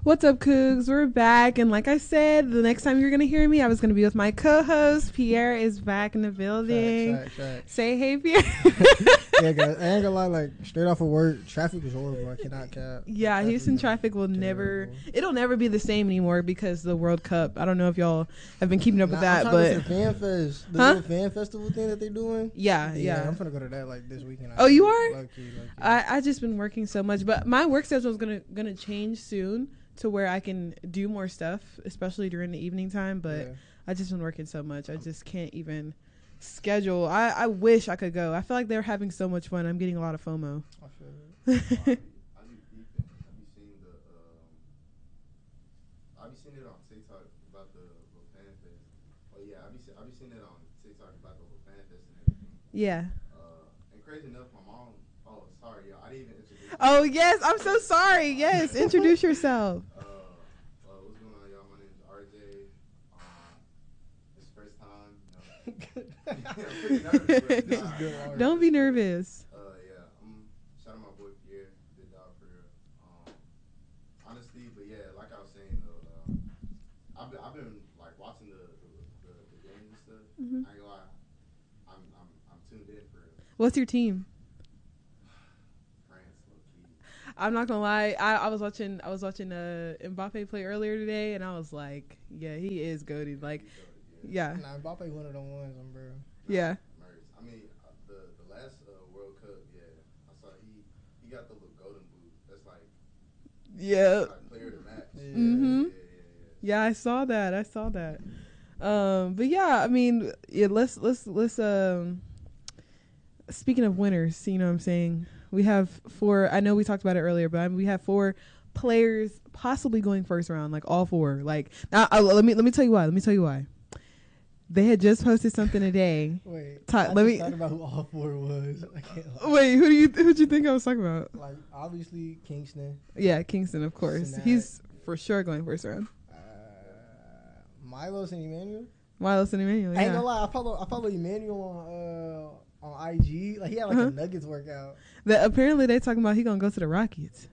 What's up, Cougs? We're back, and like I said, the next time you're gonna hear me, I was gonna be with my co-host. Pierre is back in the building. Facts. Say hey, Pierre. Yeah, guys, I ain't gonna lie. Like straight off of work, traffic is horrible. I cannot cap. Yeah, Houston traffic will it'll never be the same anymore because the World Cup. I don't know if y'all have been keeping up with that, but the fan fest, the little fan festival thing that they're doing. Yeah. I'm gonna go to that like this weekend. Oh, you are? Low-key. I just been working so much, but my work schedule is gonna change soon to where I can do more stuff, especially during the evening time. But I just been working so much, I just can't even schedule. I wish I could go. I feel like they're having so much fun. I'm getting a lot of FOMO. I feel it. I be seeing it on TikTok about the little fan fest. Oh yeah, I be seeing it on TikTok about the little fan fest and everything. Yeah. And crazy enough, my mom. Oh, sorry, y'all. I didn't even introduce. Oh yes, I'm so sorry. Yes, introduce yourself. What's going on, y'all? My name is RJ. It's the first time. I'm pretty nervous. This is good. Don't be nervous. Yeah. Shout out my boy Pierre, did dog for real. Honestly, but yeah, like I was saying though, I've been like watching the games and stuff. Mm-hmm. I ain't gonna lie, I'm tuned in for real. What's your team? France, low key. I'm not gonna lie. I was watching Mbappe play earlier today, and I was like, yeah, he is goated. Like, yeah. Nah, Mbappe one of them ones, bro. Yeah. I mean, the last World Cup, yeah, I saw he got the little golden boot. That's like like player of the match. Yeah. Mm-hmm. Yeah, I saw that. But yeah, I mean, yeah. Let's speaking of winners, you know what I'm saying? We have 4. I know we talked about it earlier, but we have 4 players possibly going first round, like all 4. Like, let me tell you why. They had just posted something today. Wait, talk about who all 4 was. I can't lie. Wait, who'd you think I was talking about? Like obviously Kingston. Yeah, Kingston, of course. Sinat. He's for sure going first round. Milos and Emmanuel. Milos and Emmanuel. Yeah. I ain't gonna lie, I follow Emmanuel on IG. Like he had like a Nuggets workout. Apparently they talking about he gonna go to the Rockets.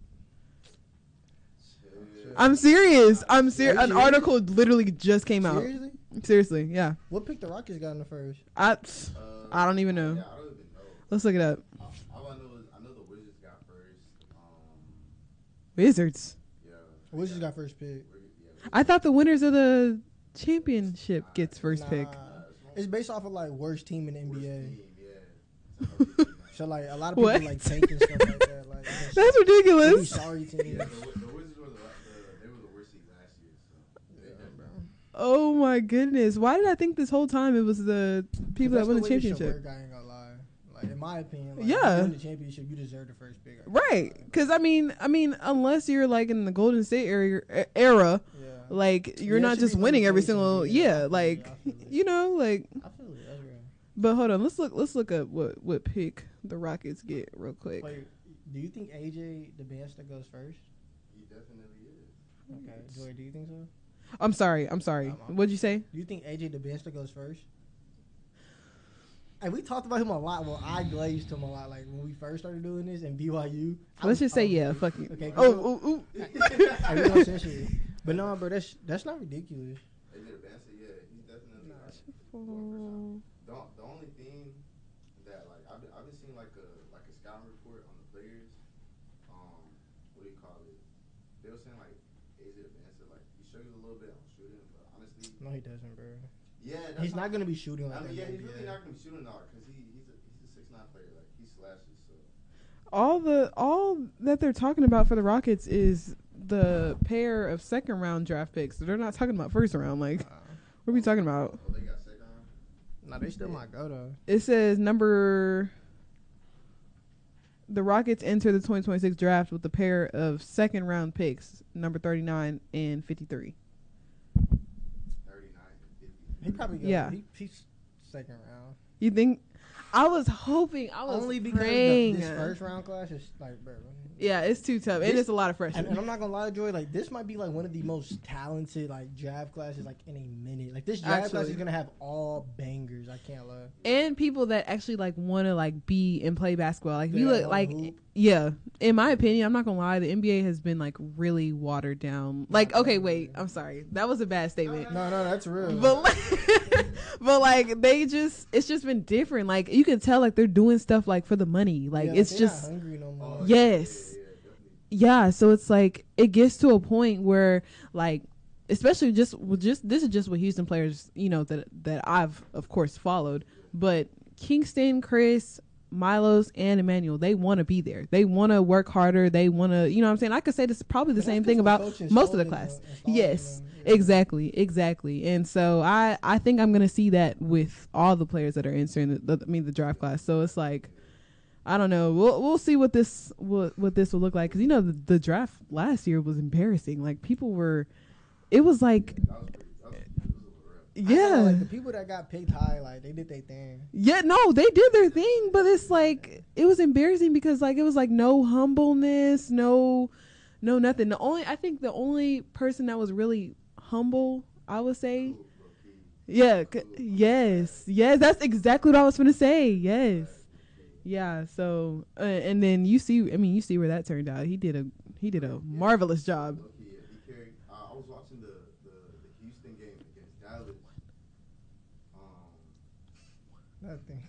I'm serious. An article literally just came out. Seriously, yeah. What pick the Rockets got in the first? I don't even know. Yeah, I don't even know. Let's look it up. All I know is I know the Wizards got first. Wizards. Yeah. Wizards got first pick. I thought the winners of the championship gets first pick. It's based off of like worst team in the NBA. Team, yeah. So like a lot of people like tank and stuff like that. Like That's ridiculous. Sorry team. Yeah, the Wizards were they were the worst team last year. So Yeah, bro. Oh my goodness! Why did I think this whole time it was the people that won the championship? I ain't gonna lie. Like in my opinion, Yeah. if you win the championship, you deserve the first pick. Right? Because I mean, unless you're like in the Golden State era, Yeah. like you're Yeah, it not should just be winning one every place single and yeah, I feel like it, I feel it. you know, like. I feel it. That's real. But hold on, let's look up what pick the Rockets get real quick. Wait, do you think AJ DeBesta goes first? he definitely is. Okay, Joy, do you think so? I'm sorry. What'd you say? Do you think AJ DeBesta goes first? And we talked about him a lot. Well, I glazed him a lot. Like when we first started doing this in BYU. Let's just say yeah. Fuck you. Okay. Oh. I really don't censor it. But no, bro, that's not ridiculous. They did advance it, yeah. He's definitely Oh. the only thing that like I've been seeing like a scouting report on the players. What do you call it? They were saying like AJ advanced like he shows you a little bit on shooting, but honestly, No, he doesn't, bro. yeah, He's not gonna be shooting like I mean, that. yeah, he's really not gonna be shooting all because he's a 6'9" player. Like he slashes. So All that they're talking about for the Rockets is the pair of second round draft picks. They're not talking about first round. Like, what are we talking about? they got second round. No, they still might go though. It says the Rockets enter the 2026 draft with a pair of second round picks, number 39 and 53. 39 and 50. He probably goes. Yeah. He's second round. You think? I was hoping. I was Only because praying. this first round class is like, bro. Yeah, it's too tough, and it's a lot of pressure. And I'm not gonna lie, Joy. Like this might be like one of the most talented like draft classes like in a minute. Like this draft class is gonna have all bangers. I can't lie. And people that actually like want to like be and play basketball. Like if you Yeah, look like hoop. yeah. In my opinion, I'm not gonna lie, the NBA has been like really watered down. Like okay, wait, I'm sorry, that was a bad statement. No, that's real. But like, but like it's just been different. Like you can tell like they're doing stuff like for the money. Like yeah, it's they're just not hungry no more. yes. Yeah, so it's like it gets to a point where like especially just this is just what Houston players, you know, that I've of course followed, but Kingston, Chris, Milos, and Emmanuel, they want to be there. They want to work harder. They want to, you know what I'm saying? I could say this is probably the same thing about most of the class. Yes, exactly. And so I think I'm going to see that with all the players that are entering the draft class. So it's like, I don't know. We'll see what this will look like. Cause you know, the draft last year was embarrassing. Like people were, it was like, yeah, like the people that got picked high, like they did their thing. Yeah, no, they did their thing, but it's like it was embarrassing because like it was like no humbleness, no nothing. I think the only person that was really humble, I would say, yes, that's exactly what I was gonna say. Yes, yeah. So and then you see where that turned out. He did a marvelous job. I was watching the Houston game against Dallas. Nothing.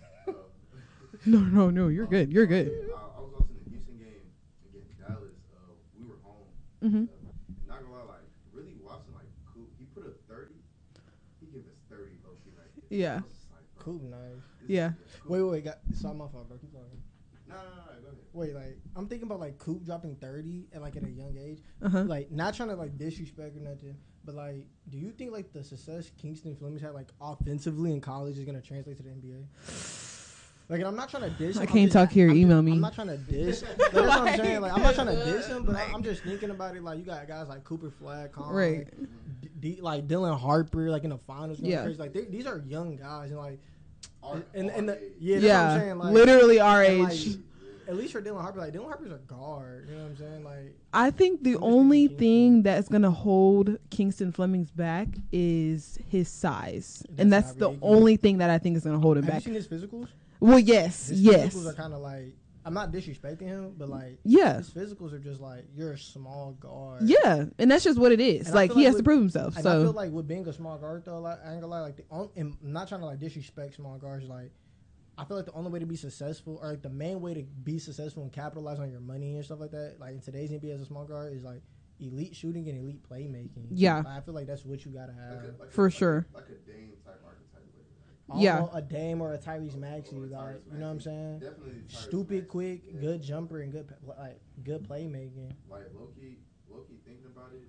No, you're good. You're good. I was watching the Houston game against Dallas. We were home. Mm-hmm. Not gonna lie, like really watching like Coop. He put up 30. He gave us 30 low key right there. Yeah. Coop, nice. Yeah. Wait. Sorry, my fault, bro. Keep going. No, go ahead. Wait, like I'm thinking about like Coop dropping 30 at like at a young age. Uh-huh. Like not trying to like disrespect or nothing, but like, do you think like the success Kingston Flemings had like offensively in college is gonna translate to the NBA? Like, and I'm not trying to diss him. I can't talk here. Email me. I'm not trying to diss. That's what I'm saying. Like, I'm not trying to diss him, but I'm just thinking about it. Like, you got guys like Cooper Flag, right? Like Dylan Harper, like in the finals. Yeah. Crazy. Like these are young guys, and like, And that's what I'm saying. Like, literally our and, age. like, at least for Dylan Harper, like Dylan Harper's a guard. You know what I'm saying? Like, I think the only thing that's gonna hold Kingston Flemings back is his size, and that's the only thing that I think is gonna hold him back. Have you seen his physicals? Well, yes. His physicals are kind of like, I'm not disrespecting him, but like, yeah, his physicals are just like, you're a small guard. Yeah, and that's just what it is. And like he has to prove himself. And so I feel like with being a small guard though, like, I ain't gonna lie, like I'm not trying to like disrespect small guards. Like, I feel like the only way to be successful, or like the main way to be successful and capitalize on your money and stuff like that, like in today's NBA as a small guard, is like elite shooting and elite playmaking. Yeah, I feel like that's what you gotta have for sure. Like a Dame type archetype. Yeah, a Dame or a Tyrese Maxey, like, you know what I'm saying? Definitely stupid, quick, good jumper and good playmaking. Like low-key thinking about it.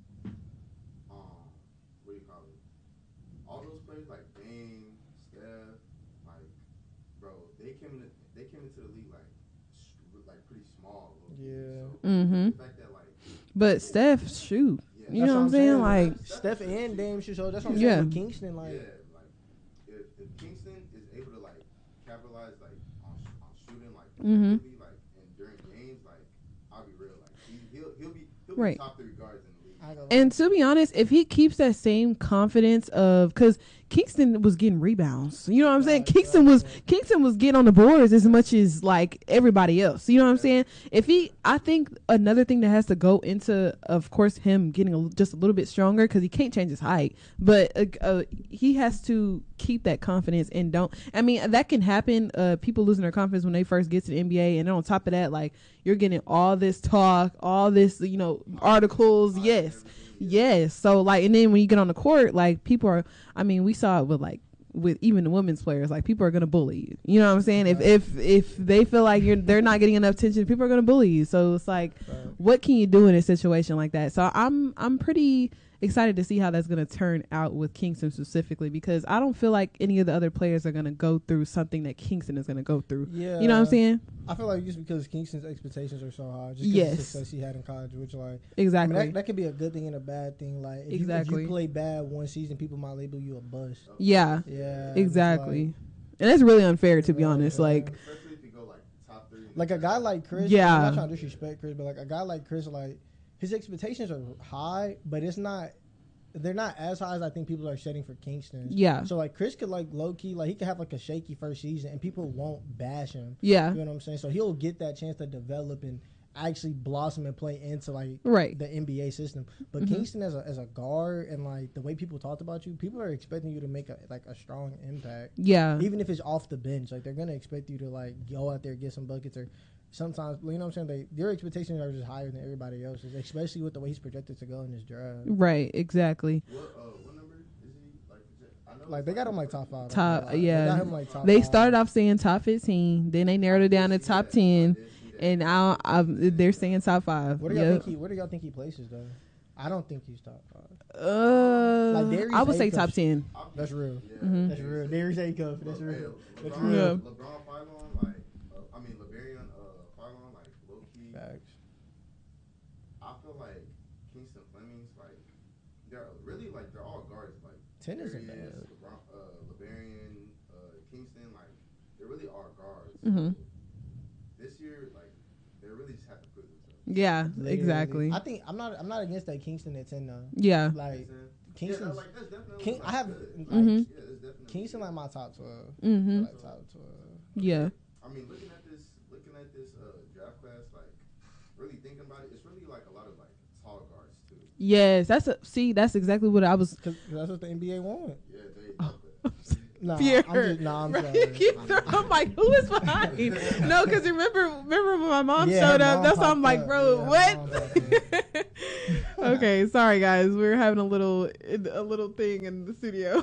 What do you call it? All those players like Dame, Steph, like, bro, they came into the league like pretty small. Yeah. So mm-hmm. The fact that like, but Steph, shoot, yeah, you know what I'm saying? Like Steph and Dame shoot. So that's what I'm saying. With Kingston, like. Yeah. If Kingston is able to like capitalize like on shooting like mm-hmm. like and during games, like I'll be real, like he'll be right. top 3 guards in the league. And to be honest, if he keeps that same confidence of, because Kingston was getting rebounds, you know what I'm saying? Kingston was getting on the boards as much as like everybody else. You know what I'm saying? I think another thing that has to go into, of course, him getting just a little bit stronger, because he can't change his height, but he has to keep that confidence and that can happen. People losing their confidence when they first get to the NBA, and then on top of that, like you're getting all this talk, all this, articles. Yes. So like, and then when you get on the court, like people are, we saw it with even the women's players, like people are going to bully you. You know what I'm saying? If they feel like they're not getting enough attention, people are going to bully you. So it's like, what can you do in a situation like that? So I'm pretty excited to see how that's going to turn out with Kingston specifically, because I don't feel like any of the other players are going to go through something that Kingston is going to go through. Yeah. You know what I'm saying? I feel like just because Kingston's expectations are so high, just because of the success he had in college, which like exactly that could be a good thing and a bad thing. Like if you play bad one season, people might label you a bust. Yeah. Exactly. And that's really unfair, to be honest. Like, especially if you go like top 3 in like a guy like Chris. Yeah. I'm not trying to disrespect Chris, but like a guy like Chris, like his expectations are high, but it's not. They're not as high as I think people are setting for Kingston. Yeah. So like Chris could like low key, like he could have like a shaky first season, and people won't bash him. Yeah. You know what I'm saying? So he'll get that chance to develop and actually blossom and play into like Right. the NBA system. But Kingston as a guard and like the way people talked about you, people are expecting you to make a strong impact. Yeah. Even if it's off the bench, like they're gonna expect you to like go out there get some buckets or sometimes, you know what I'm saying? Their expectations are just higher than everybody else's, especially with the way he's projected to go in this draft. Right. Exactly. What number is he? Like, I know Like they got him like top 5. Top. They Yeah. got him like top They 5. started off saying top 15, then they narrowed it down to top 10, and now they're saying top 5. Where do y'all think he? Where do y'all think he places though? I don't think he's top 5. Like Darius I would say Acuff. top 10. That's real. Mhm. That's real. Darius Acuff. That's real. That's LeBron, real. LeBron Phylon, like, LeBarian Phylon, like, low key. Facts. I feel like Kingston Fleming's, like, they're really, like, they're all guards. Like, 10 isn't Darius, bad. LeBarian, Kingston, like, they really are guards. Mhm. So this year, like, they really just have to prove themselves. Yeah, Literally. exactly. I think I'm not against that Kingston at 10 though. Yeah. Like Yeah, Kingston's like, that's definitely King, like, I have good. like, Mhm. Yeah, it's definitely Kingston good. like my top 12. Mhm. Like top 12. Yeah. I mean, looking at this draft class, like really thinking about it, it's really like a lot of like tall guards too. Yes, that's exactly what I was. Cause that's what the NBA want. Yeah, they. Nah, Pierre. I'm Right? sorry. I'm like, who is behind? No, because remember when my mom Yeah, showed her up? mom That's why I'm popped like, up. bro, Yeah, what? her mom popped Okay, sorry guys, we're having a little thing in the studio.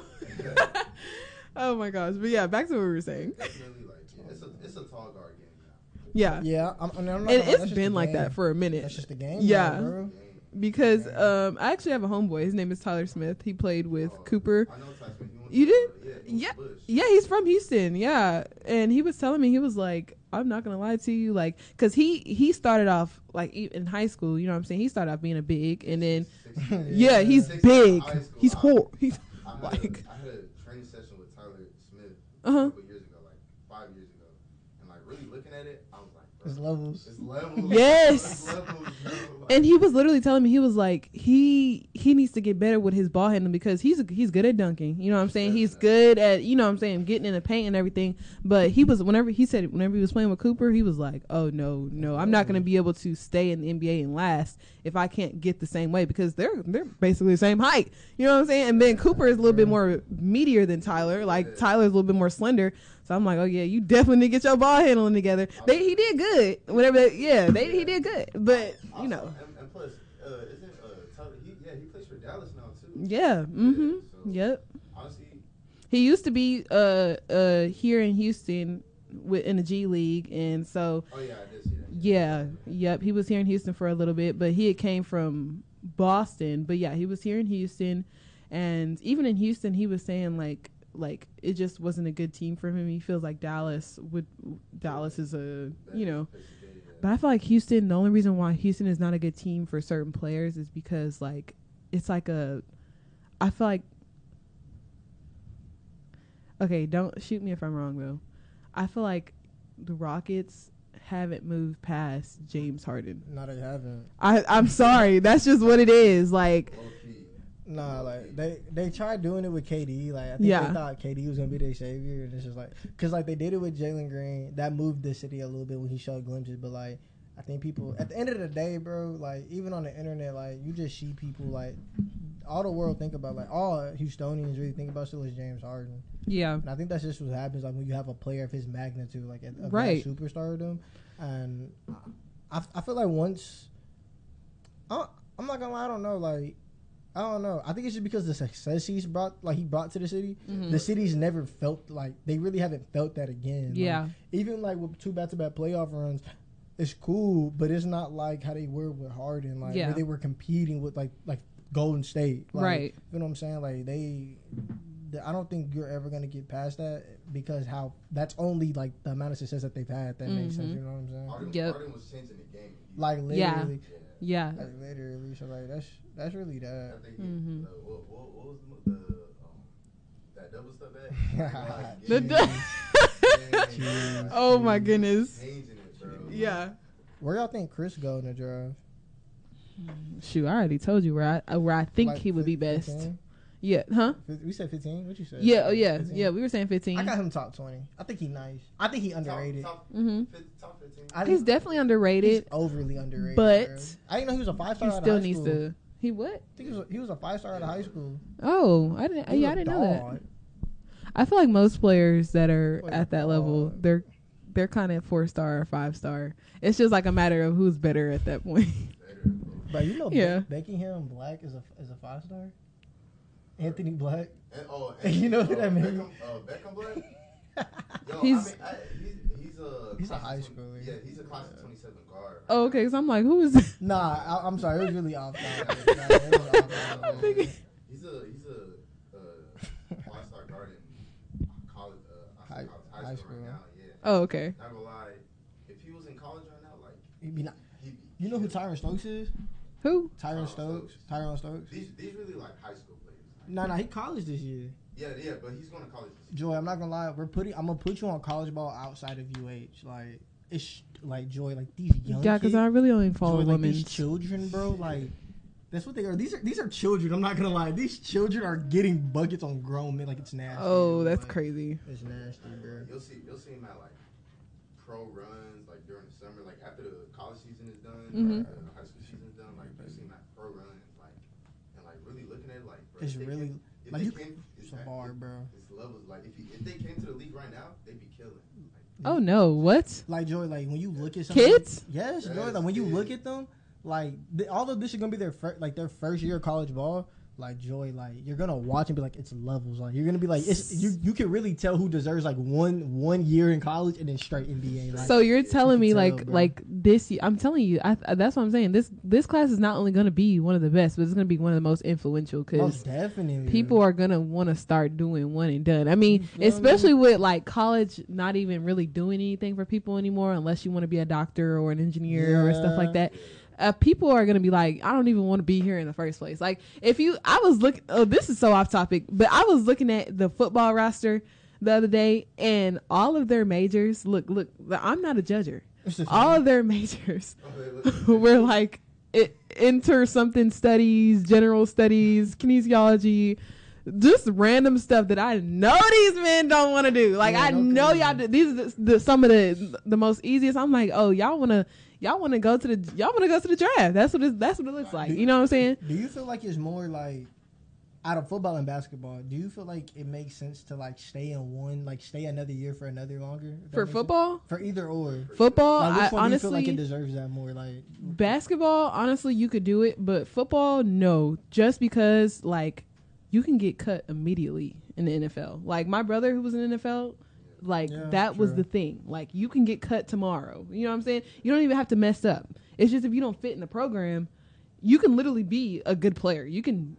Oh my gosh, but yeah, back to what we were saying. Definitely like it's a tall guard game now. Yeah, Yeah, I'm not and gonna lie, that's it's just been the like game. that for a minute. That's just the game. Yeah. now, bro. Because I actually have a homeboy. His name is Tyler Smith. He played with Cooper. I know Tyson. You did? Yeah. Yeah. Yeah, he's from Houston. Yeah, and he was telling me, he was like, I'm not gonna lie to you, like, because he started off like in high school. You know what I'm saying? He started off being a big, and then yeah, he's 16 big. in high school. He's He's I had like, I had a training session with Tyler Smith Uh-huh. a couple years ago, like 5 years ago, and like really looking at it, I was like, bro, It's levels. it's levels. Yes. It's levels, bro. Like, and he was literally telling me, he was like, he needs to get better with his ball handling, because he's good at dunking. You know what I'm saying? He's good at, you know what I'm saying, getting in the paint and everything. But whenever he was playing with Cooper, he was like, oh no, I'm not going to be able to stay in the NBA and last if I can't get the same way, because they're basically the same height. You know what I'm saying? And then Cooper is a little bit more meatier than Tyler. Like Tyler's a little bit more slender. So I'm like, oh yeah, you definitely need to get your ball handling together. He did good. He did good. But you know. And plus, isn't Tyler? He plays for Dallas now too. Yeah. Mm-hmm. So, Yep. honestly, He used to be here in Houston in the G League, and so oh yeah, I did see that. yeah, yep. He was here in Houston for a little bit, but he had came from Boston. But yeah, he was here in Houston, and even in Houston, he was saying like it just wasn't a good team for him. He feels like Dallas is a, you know. But I feel like Houston, the only reason why Houston is not a good team for certain players is because like it's like I feel like, okay, don't shoot me if I'm wrong though, I feel like the Rockets haven't moved past James Harden. No, they haven't. I'm sorry, that's just what it is. Like, Nah, like they tried doing it with KD. Like I think Yeah. they thought KD was gonna be their savior, and it's just like, cause like they did it with Jalen Green. That moved the city a little bit when he showed glimpses. But like I think people at the end of the day, bro, like even on the internet, like you just see people like all the world think about, like all Houstonians really think about still is James Harden. yeah, And I think that's just what happens like when you have a player of his magnitude, like of Right. that superstardom. And I feel like once I'm not gonna lie, I don't know, like. I don't know. I think it's just because the success he brought to the city. Mhm. The city's never felt like they really haven't felt that again. Like, yeah, even like with 2 back-to-back playoff runs, it's cool, but it's not like how they were with Harden, like Yeah. where they were competing with like Golden State, like, Right. You know what I'm saying? Like I don't think you're ever gonna get past that because that's only like the amount of success that they've had. That makes sense. Mhm. You know what I'm saying? Yep. Harden was changing the game. Like Yeah. literally, yeah, like literally. So like that's really that. I think Mhm. what was the that double step back? The oh my goodness. Changing it, bro. Yeah. Where y'all think Chris go in the draft? Shoot, I already told you where I think Like he would be best. 15? Yeah, huh? We said 15. What you said? Yeah, oh yeah, 15? yeah. We were saying 15. I got him top 20. I think he nice. I think he underrated. Top Mm-hmm. 15. I He's think definitely he's underrated, overly underrated. but bro. I didn't know he was a 5-star he out still of high needs school. to. He what? I think he was a 5-star out of high school. Oh, I didn't. He was Yeah, I a didn't know that. dog. I feel like most players that are Like at that a level, dog. they're kind of 4-star or 5-star. It's just like a matter of who's better at that point. But you know, Yeah. Beckingham Black is a 5-star. Anthony Black. And You know what I mean? Beckham Black? Yo, He's- he's a a high class of schooler. Yeah, he's a class of 27 guard. Oh, okay, so I'm like, who is this? Nah, I'm sorry. It was really off. Nah, Thinking- He's a 5-star guard in college. High school right now. Yeah. Oh, okay. Not gonna lie, if he was in college right now, like He'd be not, he'd be you know who killing. Tyron Stokes is? Who? Tyrone Stokes. These really like high school players. No, he college this year. Yeah, but he's going to college this year. Joy, I'm not gonna lie. I'm gonna put you on college ball outside of UH. Like it's like Joy, like these young Yeah, because kids. I really only follow Joy, like women. these children, bro. Like that's what they are. These are children. I'm not gonna lie. These children are getting buckets on grown men. Like it's nasty. Oh, bro. that's Like, crazy. It's nasty, bro. You'll see him at like pro runs like during the summer, like after the college season is done, Mhm. or the high school season is done. Like you see him at pro runs, like and like really looking at it, like bro, It's if they really if like they you. came, It's a bar, bro. It's levels. Like if they came to the league right now, they'd be killing. Like, Oh no, what? Like Joy, like when you look at some Kids? yes, Joy. Yes, Like when you kids. look at them, like although this is gonna be their first year of college ball, like Joy, like you're gonna watch and be like, it's levels. Like you're gonna be like, it's you can really tell who deserves like one year in college and then straight NBA. Like, So you're telling me you can like tell, bro. like this year, I'm telling you, that's what I'm saying. This class is not only going to be one of the best, but it's going to be one of the most influential most because definitely people are going to want to start doing one and done. I mean, You feel me? especially with like college not even really doing anything for people anymore unless you want to be a doctor or an engineer or stuff like that. People are going to be like, I don't even want to be here in the first place. Like I was looking, oh, this is so off topic, but I was looking at the football roster the other day and all of their majors, look, I'm not a judger. All of their majors were like enter something studies, general studies, kinesiology, just random stuff that I know these men don't want to do. Like Yeah, I know y'all do. These are some of the most easiest. I'm like, oh, y'all want to go to the draft. That's what it looks like. You know what I'm saying? Do you feel like it's more like out of football and basketball? Do you feel like it makes sense to like stay in one, like stay another year for another longer? If that For makes sense? football, For either or. football, Like, which I one do you feel like it honestly, deserves that more? Like basketball, honestly, you could do it, but football, no. Just because, like, you can get cut immediately in the NFL. Like, my brother who was in the NFL, like, Yeah, that was true. the thing. Like, you can get cut tomorrow. You know what I'm saying? You don't even have to mess up. It's just if you don't fit in the program, you can literally be a good player. You can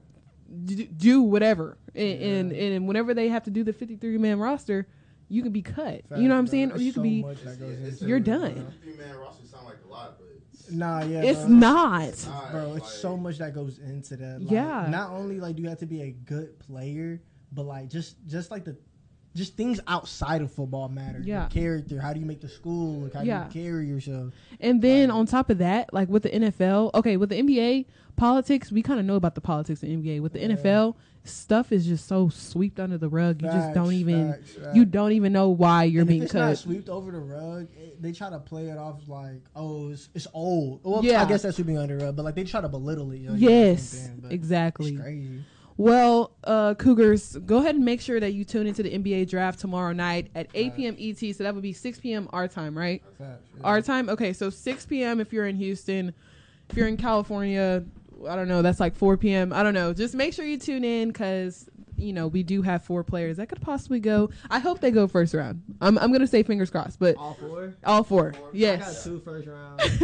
do whatever. And whenever they have to do the 53-man roster, you can be cut. You know what I'm saying? Or you can be... You're done. 3-man roster sound like a lot, but Nah, yeah, It's bro. not. Bro, it's so much that goes into that. Like, Yeah. Not only like do you have to be a good player, but like just like just things outside of football matter. Yeah. Your character, how do you make the school look, how Yeah. do you carry yourself? And then on top of that, like with the NFL, okay, with the NBA politics, we kind of know about the politics in NBA. With the NFL, stuff is just so swept under the rug. You just don't even you don't even know why you're and being if it's not cut. swept over the rug, they try to play it off like, oh, it's old. Well, Yeah. I guess that's sweeping under the rug, but like they try to belittle it. You know, Yes, same thing, but exactly. It's crazy. Well, Cougars, go ahead and make sure that you tune into the NBA draft tomorrow night at 8 p.m. ET. So that would be 6 p.m. our time, right? Facts, yeah. Our time? Okay, so 6 p.m. if you're in Houston. If you're in California, I don't know, that's like 4 p.m. I don't know. Just make sure you tune in because, you know, we do have 4 players that could possibly go. I hope they go first round. I'm going to say fingers crossed, but All four? all 4. I got Yes. 2 first rounds. 2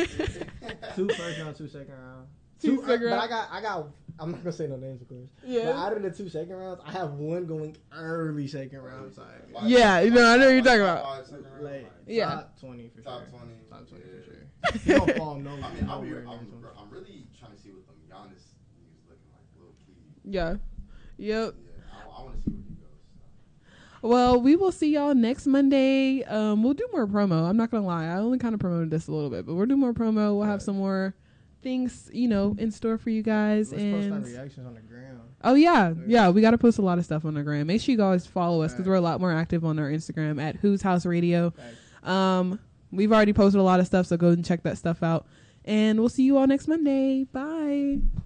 first round, 2 second round. Two second but round. I got. I'm not gonna say no names, of course. Yeah. But out of the 2 second rounds, I have one going early second round. Like, Yeah, you know, I know what you're talking about. like Yeah. top 20 for Top sure. 20. Top 20 Yeah. for sure. He don't fall no. I mean, nowhere near I'm this one. really trying to see what them Giannis is looking like, low key. Yeah. Yep. Yeah, I want to see where he goes. So. Well, we will see y'all next Monday. We'll do more promo. I'm not gonna lie. I only kind of promoted this a little bit, but we'll do more promo. We'll have some more things, in store for you guys. Let's and post our reactions on the gram. Oh yeah. We got to post a lot of stuff on the gram. Make sure you guys follow us because we're a lot more active on our Instagram at Who's House Radio. We've already posted a lot of stuff, so go and check that stuff out. And we'll see you all next Monday. Bye.